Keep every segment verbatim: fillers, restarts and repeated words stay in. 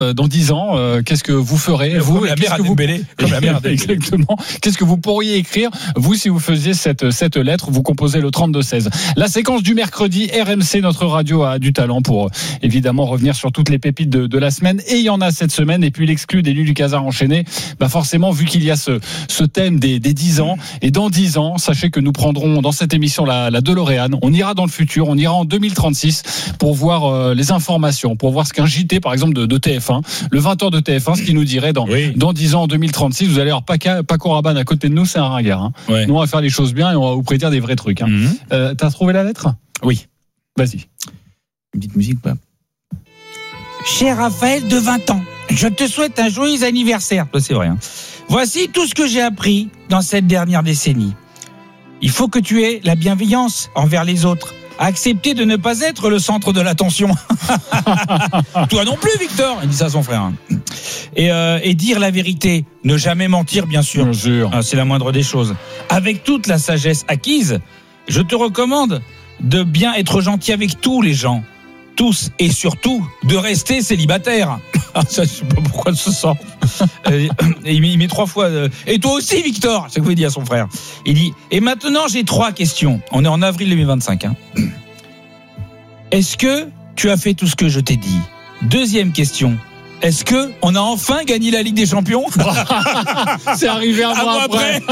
euh, dans dix ans, euh, qu'est-ce que vous ferez vous, comme la mère à vous... Dembélé, comme la mère à Dembélé. Exactement. Qu'est-ce que vous pourriez écrire vous si vous faisiez cette cette lettre? Vous composez le trente-deux seize. La séquence du mercredi, R M C, notre radio a du talent pour euh, évidemment revenir sur toutes les pépites de, de la semaine, et il y en a cette semaine. Et puis l'exclu des nuits du Casar enchaîné, bah forcément, vu qu'il y a ce ce thème des des dix ans, et dans dix ans, sachez que nous prendrons dans cette émission la la DeLorean. On ira dans le futur, on ira en deux mille trente-six pour voir euh, les informations, pour voir ce qu'un J T par exemple de, de T F un, le vingt heures de T F un, ce qui nous dirait dans oui. dans dix ans, en deux mille trente-six, vous allez avoir Paca, Paco Rabanne à côté de nous, c'est un ringard. Hein. Ouais. Nous on va faire les choses bien et on va vous prédire des vrais trucs. Hein. Mm-hmm. Euh, t'as trouvé la lettre? Oui. Vas-y. Une petite musique pas. Cher Raphaël de vingt ans, je te souhaite un joyeux anniversaire. Ça, c'est vrai. Hein. Voici tout ce que j'ai appris dans cette dernière décennie. Il faut que tu aies la bienveillance envers les autres. Accepter de ne pas être le centre de l'attention. Toi non plus, Victor. Il dit ça à son frère. Et, euh, et dire la vérité. Ne jamais mentir, bien sûr. Bien sûr. Ah, c'est la moindre des choses. Avec toute la sagesse acquise, je te recommande de bien être gentil avec tous les gens. Tous. Et surtout, de rester célibataire. Ah, ça, je sais pas pourquoi ce sort. euh, et il, met, il met trois fois. Euh, et toi aussi, Victor. C'est ce qu'il dit à son frère. Il dit. Et maintenant, j'ai trois questions. On est en avril deux mille vingt-cinq. Hein. Est-ce que tu as fait tout ce que je t'ai dit? Deuxième question. Est-ce que on a enfin gagné la Ligue des Champions? C'est arrivé un mois après.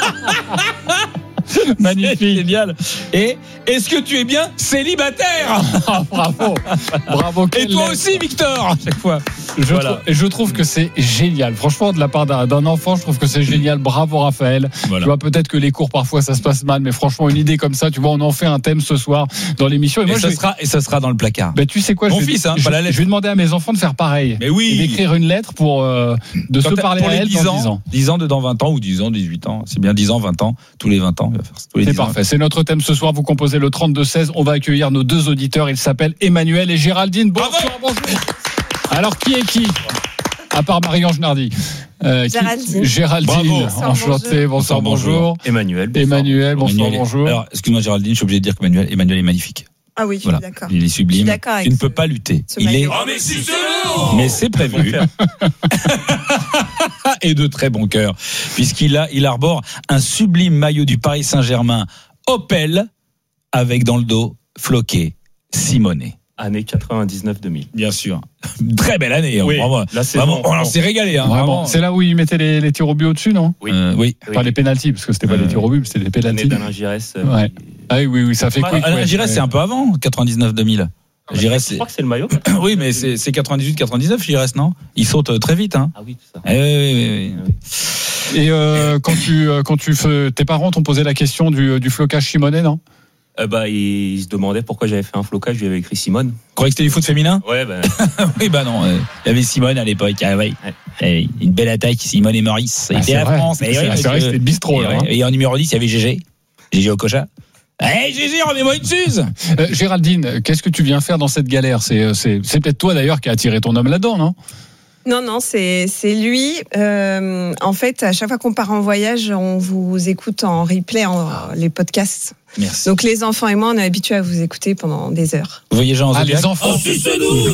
Magnifique, génial. Et est-ce que tu es bien célibataire? Ah, bravo, bravo. Et toi lettre. Aussi, Victor. À chaque fois. Je, voilà. trouve, je trouve que c'est génial. Franchement, de la part d'un, d'un enfant, je trouve que c'est génial. Bravo, Raphaël. Voilà. Tu vois, peut-être que les cours parfois ça se passe mal, mais franchement, une idée comme ça, tu vois, on en fait un thème ce soir dans l'émission. Et, et moi, ça vais... sera et ça sera dans le placard. Ben, tu sais quoi, mon je fils, vais, hein, je, pas la lettre. Je vais demander à mes enfants de faire pareil. Mais oui. Et d'écrire une lettre pour euh, de Quand se parler pour à les elle dix dans ans, dix ans. dix ans de dans vingt ans ou dix ans, dix-huit ans. C'est bien dix ans, vingt ans, tous les vingt ans. Faire tous les c'est parfait. Ans. C'est notre thème ce soir. Vous composez le trente-deux seize. On va accueillir nos deux auditeurs. Ils s'appellent Emmanuel et Géraldine. Bonsoir, bonjour. Alors, qui est qui? À part Marie-Ange Nardi. Euh, Géraldine. Géraldine. Enchanté. Bonsoir, bonjour. Emmanuel. Bonsoir. Emmanuel, bonsoir, Emmanuel. bonjour. Alors, excuse-moi, Géraldine, je suis obligé de dire qu'Emmanuel Emmanuel est magnifique. Ah oui, je suis voilà. d'accord. Il est sublime. Je suis d'accord avec tu ne ce, peux pas lutter. Il est. Oh, mais si c'est bon. Mais c'est prévu. Et de très bon cœur, puisqu'il a, il arbore un sublime maillot du Paris Saint-Germain Opel, avec dans le dos floqué Simonet. Année quatre-vingt-dix-neuf deux mille. Bien sûr. Très belle année. Oui, vraiment. La saison, vraiment, on s'est régalé. Hein, vraiment. Vraiment. C'est là où ils mettaient les, les tirs au but au-dessus, non? Oui. Euh, oui. Enfin, les pénaltys, parce que c'était pas euh, des tirs au but, c'était des pénaltys. L'année d'Alain Giresse. Euh, ouais. Ah oui, oui, oui, ça fait quick. Alain Giresse, c'est un peu avant, quatre-vingt-dix-neuf deux mille. Giresse, je crois que c'est le maillot. Oui, mais c'est, c'est quatre-vingt-dix-huit quatre-vingt-dix-neuf, Giresse, non? Il saute très vite, hein. Ah oui, c'est ça. Eh, oui, oui, oui. Et euh, quand tu, quand tu fais, tes parents t'ont posé la question du, du flocage Simonet, non? Euh, bah, ils, ils se demandaient pourquoi j'avais fait un flocage, je lui avais écrit Simone. Tu croyais que c'était du foot féminin? Ouais, bah. Oui, bah non. Il y avait Simone à l'époque. Ah, ouais. Ouais. Une belle attaque, Simone et Maurice. Ah, c'était la vrai. France. C'est, et c'est, ouais, c'est vrai que c'était bistrot, et, là. Ouais. Hein. Et en numéro dix, il y avait Gégé. Gégé Okocha. Eh, hey, Gégé, remets-moi une suze! Euh, Géraldine, qu'est-ce que tu viens faire dans cette galère? C'est, c'est, c'est peut-être toi d'ailleurs qui a attiré ton homme là-dedans, non? Non, non, c'est, c'est lui. Euh, en fait, à chaque fois qu'on part en voyage, on vous écoute en replay, en, les podcasts. Merci. Donc les enfants et moi, on est habitués à vous écouter pendant des heures. Vous voyez Jean ah, Zodiac? Les enfants. Oh, suce-nous.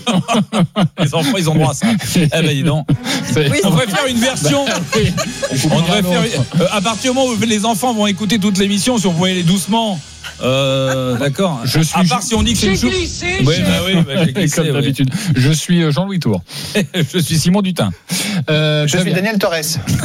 Les enfants, ils ont droit à ça. Eh ben, dis donc. Oui, on devrait faire une version. Bah, oui. On devrait faire. Euh, à partir du moment où les enfants vont écouter toute l'émission, si on pouvait aller doucement. Euh, d'accord. Je suis à part si on dit que c'est une choupe. Oui, bah oui, bah, j'ai glissé, comme d'habitude. Oui. Je suis Jean-Louis Tour. Je suis Simon Dutin. Euh, je suis bien. Daniel Torres.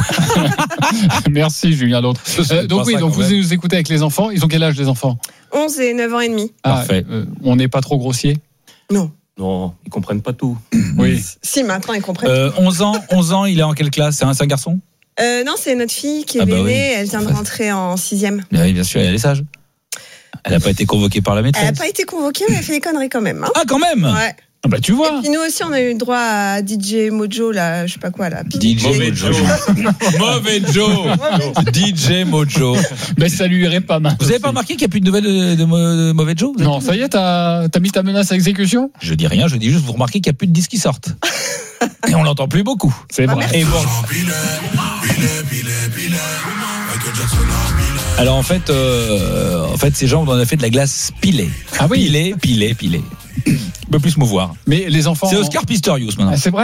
Merci Julien L'autre. Euh, donc oui, donc vous nous écoutez avec les enfants. Ils ont quel âge les enfants? onze et neuf ans et demi. Ah, parfait. Euh, on n'est pas trop grossier? Non. Non, ils comprennent pas tout. Oui. Si, maintenant ils comprennent. Euh, onze ans, onze ans, il est en quelle classe? C'est un, c'est un garçon? euh, Non, c'est notre fille qui est ah bah l'aînée. oui. Elle vient de rentrer en sixième. Oui, bien sûr, elle est sage. Elle n'a pas été convoquée par la maîtresse. Elle n'a pas été convoquée, mais elle fait des conneries quand même. Hein. Ah, quand même. Ouais. Ah bah tu vois. Et puis nous aussi, on a eu le droit à D J Mojo, là, je sais pas quoi, là. D J Mojo. Mauvais Joe. D J Mojo. Mais ça lui irait pas mal. Vous avez pas remarqué qu'il n'y a plus de nouvelles de, de, de Mauvais Joe? Non, ça y est, t'as, t'as mis ta menace à exécution? Je dis rien, je dis juste, vous remarquez qu'il n'y a plus de disques qui sortent. Et on l'entend plus beaucoup. C'est vrai. Ah, et bon. Alors en fait, euh, en fait, ces gens, on en a fait de la glace pilée. Ah oui. Pilée, pilée, pilée. Un peu plus mouvoir. Mais les enfants. C'est Oscar Pistorius maintenant. Ah, c'est vrai.